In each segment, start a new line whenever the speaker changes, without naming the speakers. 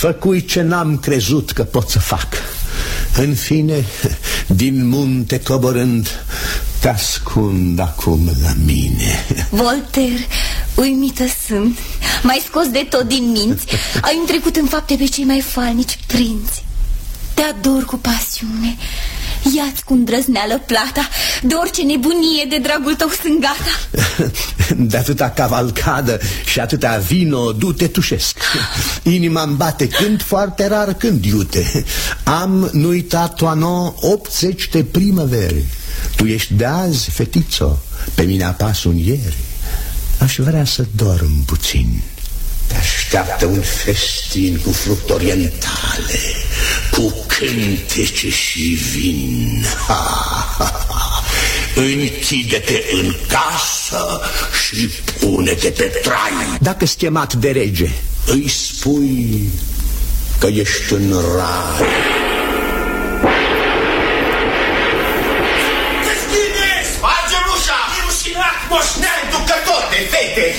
făcui ce n-am crezut că pot să fac. În fine, din munte coborând, te ascund acum la mine.
Voltaire, uimită sunt. M-ai scos de tot din minți. Ai întrecut în fapte pe cei mai falnici prinți. Te ador cu pasiune. Ia-ți cu îndrăzneală plata. De orice nebunie de dragul tău sunt gata.
De atâta cavalcadă și atâta vino, du-te, tușesc. Inima-mi bate când, foarte rar când iute. Am, nu uita, Toanon, 80 de primăveri. Tu ești de azi, fetițo, pe mine apas un ieri. Aș vrea să dorm puțin. Te așteaptă un festin cu fructe orientale, cu cântece și vin. Închide-te în casă și pune-te pe trai. Dacă-s chemat de rege, îi spui că ești în rai.
Deschide! Spargem ușa! Irușinat, moșneai, ducător de fete!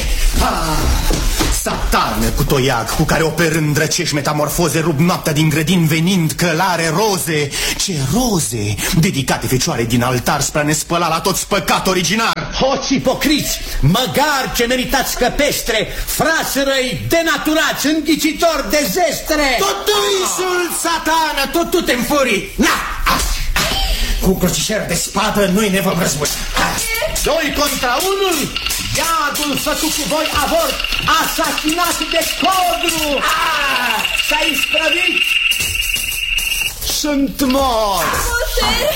Satană cu toiag, cu care operând îndrăcești metamorfoze, rup noaptea din grădin venind călare roze. Ce roze! Dedicate fecioare din altar spre a ne spăla la toți păcat originar.
Hoți ipocriți, măgari ce meritați căpestre, frați răi, denaturați, înghicitori de zestre!
Tot tu insult, Satană, tot tu te înfurii! Na! Cu crucișer de spadă noi ne vom război.
2 contra 1, iadul făcut cu voi avort, asasinat de codru! S-a isprăvit! Sunt mort!
Voltaire!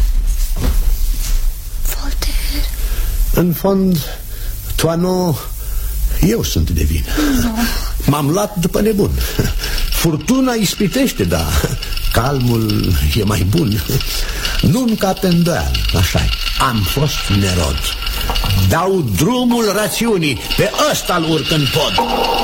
Voltaire!
În fond, Toanon, eu sunt de vină. M-am luat după nebun. Furtuna ispitește, da, calmul e mai bun. Nu-mi cape îndoială, așa-i. Am fost nerod. Dau drumul rațiunii, pe ăsta-l urc în pod.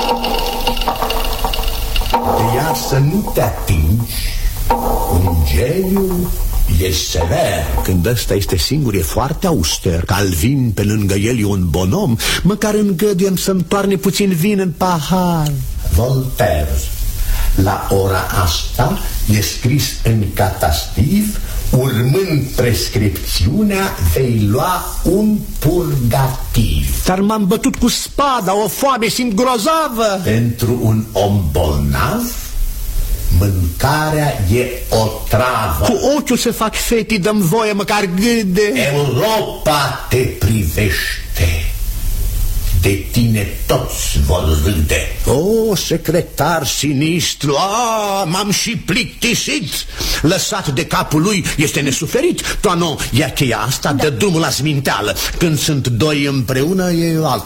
Iar să nu te atingi, ungeiul e sever. Când ăsta este singur, e foarte auster. Calvin pe lângă el e un bonom. Măcar îngăduiem să-mi toarne puțin vin în pahar. Voltaire, la ora asta e scris în catastiv: urmând prescripțiunea, vei lua un purgativ. Dar m-am bătut cu spada, o foame simt grozavă. Pentru un om bolnav, mâncarea e o travă. Cu ochiul se fac fetii, dăm voie măcar gâde. Europa te privește. De tine toți vor râde. O, secretar sinistru, m-am și plictisit. Lăsat de capul lui este nesuferit. Toanon, ia cheia asta, dă drumul la sminteală. Când sunt doi împreună e alt